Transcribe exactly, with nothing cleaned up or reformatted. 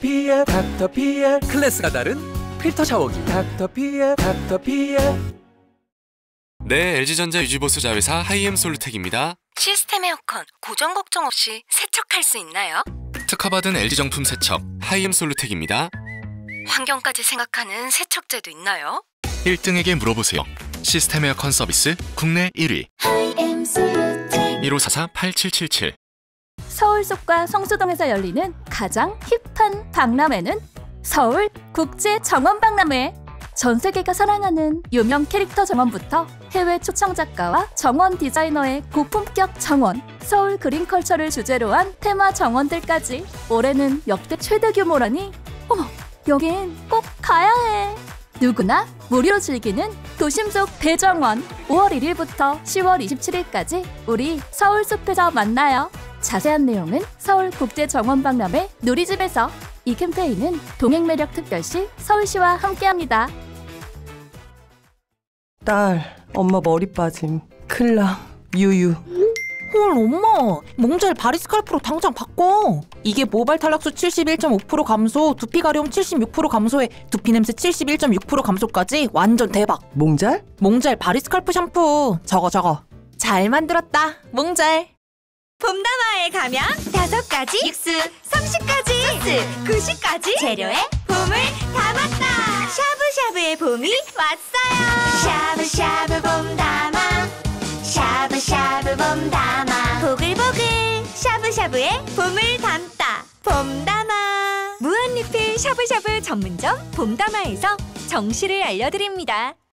닥터피엘 닥터피엘 클래스가 다른 필터 샤워기 닥터피엘 닥터피엘. 네, 엘지전자 유지보수 자회사 하이엠 솔루텍입니다. 시스템 에어컨 고정 걱정 없이 세척할 수 있나요? 특허받은 엘지 정품 세척 하이엠 솔루텍입니다. 환경까지 생각하는 세척제도 있나요? 일 등에게 물어보세요. 시스템 에어컨 서비스 국내 일 위 일오사사 팔칠칠칠. 서울 속과 성수동에서 열리는 가장 힙한 박람회는 서울 국제정원박람회. 전 세계가 사랑하는 유명 캐릭터 정원부터 해외 초청 작가와 정원 디자이너의 고품격 정원, 서울 그린컬처를 주제로 한 테마 정원들까지. 올해는 역대 최대 규모라니 어머, 여긴 꼭 가야 해. 누구나 무료로 즐기는 도심 속 대정원. 오월 일일부터 시월 이십칠일까지 우리 서울숲에서 만나요. 자세한 내용은 서울국제정원박람회 누리집에서. 이 캠페인은 동행매력 특별시 서울시와 함께합니다. 딸, 엄마 머리 빠짐. 클라, 유유. 헐, 엄마! 몽젤 바리스칼프로 당장 바꿔! 이게 모발 탈락수 칠십일 점 오 퍼센트 감소, 두피 가려움 칠십육 퍼센트 감소에 두피 냄새 칠십일 점 육 퍼센트 감소까지 완전 대박! 몽젤? 몽젤 바리스칼프 샴푸! 저거 저거! 잘 만들었다, 몽젤! 봄다마에 가면 다섯 가지 육수, 삼십가지 소스, 구십가지 재료에 봄을 담았다. 샤브샤브의 봄이 왔어요. 샤브샤브 봄다마, 샤브샤브 봄다마, 보글보글 샤브샤브에 봄을 담다. 봄다마 무한리필 샤브샤브 전문점 봄다마에서 정시를 알려드립니다.